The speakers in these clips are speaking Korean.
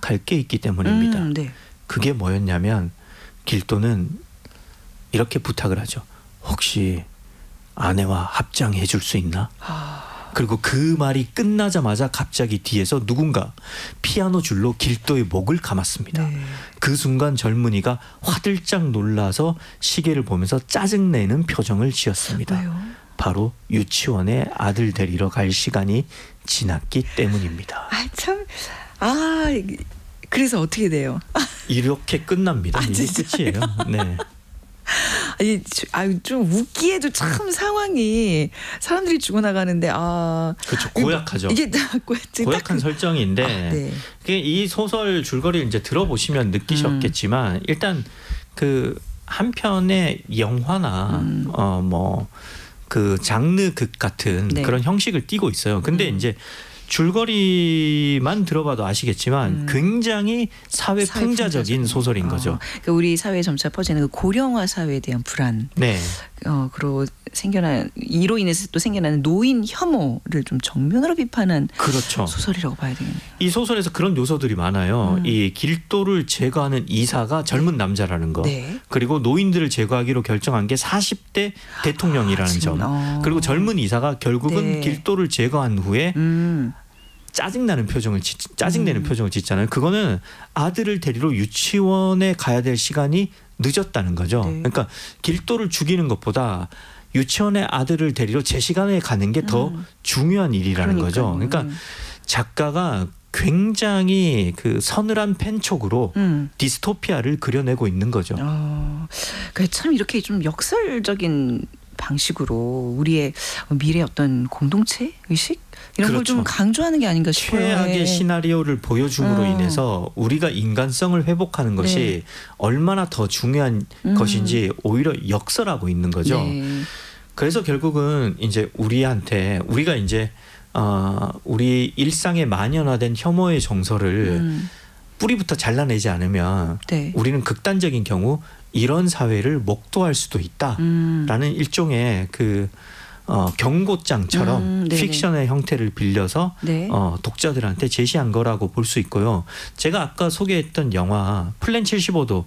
부탁할 게 있기 때문입니다. 네. 그게 뭐였냐면 길도는 이렇게 부탁을 하죠. 혹시 아내와 합장해 줄 수 있나? 그리고 그 말이 끝나자마자 갑자기 뒤에서 누군가 피아노 줄로 길도의 목을 감았습니다. 네. 그 순간 젊은이가 화들짝 놀라서 시계를 보면서 짜증내는 표정을 지었습니다. 왜요? 바로 유치원에 아들 데리러 갈 시간이 지났기 때문입니다. 참. 그래서 어떻게 돼요? 이렇게 끝납니다. 이게 끝이에요. 네. 좀 웃기에도 참 상황이 사람들이 죽어나가는데 그렇죠. 고약하죠. 이게 고약한 설정인데 네. 이 소설 줄거리를 이제 들어보시면 느끼셨겠지만 일단 그 한편의 영화나 뭐 그 장르극 같은 네. 그런 형식을 띠고 있어요. 근데 이제 줄거리만 들어봐도 아시겠지만 굉장히 사회 풍자적인 소설인 거죠. 그러니까 우리 사회에 점차 퍼지는 그 고령화 사회에 대한 불안. 네. 그리고 이로 인해서 또 생겨나는 노인 혐오를 좀 정면으로 비판한 그렇죠. 소설이라고 봐야 되겠네요. 이 소설에서 그런 요소들이 많아요. 이 길도를 제거하는 이사가 젊은 남자라는 거. 네. 그리고 노인들을 제거하기로 결정한 게 40대 대통령이라는 점. 그리고 젊은 이사가 결국은 길도를 제거한 후에 짜증내는 표정을 짓잖아요. 그거는 아들을 데리러 유치원에 가야 될 시간이 늦었다는 거죠. 네. 그러니까 길도를 죽이는 것보다 유치원에 아들을 데리러 제 시간에 가는 게 더 중요한 일이라는 거죠. 그러니까 작가가 굉장히 그 서늘한 펜촉으로 디스토피아를 그려내고 있는 거죠. 참 이렇게 좀 역설적인 방식으로 우리의 미래 어떤 공동체 의식 이런 걸 좀 강조하는 게 아닌가 싶어요. 최악의 시나리오를 보여줌으로 인해서 우리가 인간성을 회복하는 것이 얼마나 더 중요한 것인지 오히려 역설하고 있는 거죠. 그래서 결국은 이제 우리가 이제 우리 일상에 만연화된 혐오의 정서를 뿌리부터 잘라내지 않으면 우리는 극단적인 경우 이런 사회를 목도할 수도 있다라는 일종의 그 경고장처럼 픽션의 형태를 빌려서 독자들한테 제시한 거라고 볼 수 있고요. 제가 아까 소개했던 영화 플랜 75도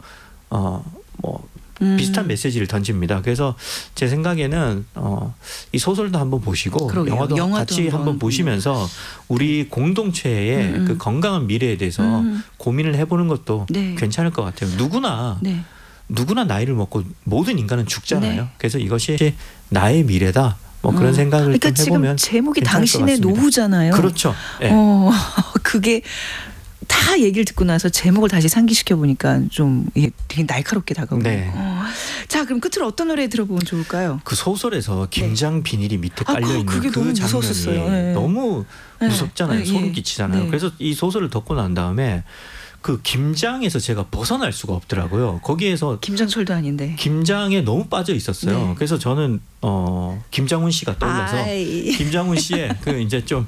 비슷한 메시지를 던집니다. 그래서 제 생각에는 이 소설도 한번 보시고 영화도 같이 한번 보시면서 우리 공동체의 그 건강한 미래에 대해서 고민을 해보는 것도 괜찮을 것 같아요. 누구나 나이를 먹고 모든 인간은 죽잖아요. 그래서 이것이 나의 미래다. 뭐 그런 생각을 좀 해보면 지금 제목이 당신의 노후잖아요. 그렇죠. 네. 그게 다 얘기를 듣고 나서 제목을 다시 상기시켜 보니까 좀 이게 되게 날카롭게 다가오네요. 자, 그럼 끝으로 어떤 노래 들어보면 좋을까요? 그 소설에서 김장 비닐이 밑에 깔려 있는 그게 그 너무 장면이 무서웠어요. 너무 무섭잖아요. 소름 끼치잖아요. 그래서 이 소설을 듣고 난 다음에 그 김장에서 제가 벗어날 수가 없더라고요. 거기에서 김장철도 아닌데 김장에 너무 빠져 있었어요. 그래서 저는 김장훈 씨가 떠올라서 김장훈 씨의 그 이제 좀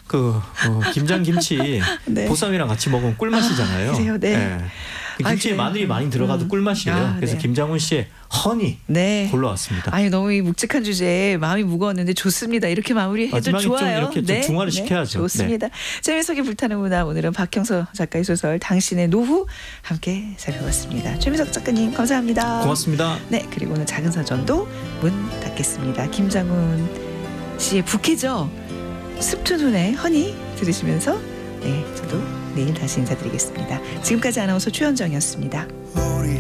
김장김치 보쌈이랑 같이 먹으면 꿀맛이잖아요. 그래요, 김치에 마늘이 많이 들어가도 꿀맛이에요. 그래서 김장훈 씨의 허니 골라왔습니다. 너무 이 묵직한 주제에 마음이 무거웠는데 좋습니다. 이렇게 마무리해도 좋아요. 좀 이렇게 좀 중화를 시켜야죠. 좋습니다. 최민석의 불타는 문화, 오늘은 박형서 작가의 소설 당신의 노후 함께 살펴봤습니다. 최민석 작가님 감사합니다. 고맙습니다. 그리고 오늘 작은 사전도 문 닫겠습니다. 김장훈 씨의 부캐죠. 습투눈의 허니 들으시면서 저도 내일 다시 인사드리겠습니다. 지금까지 아나운서 최현정이었습니다.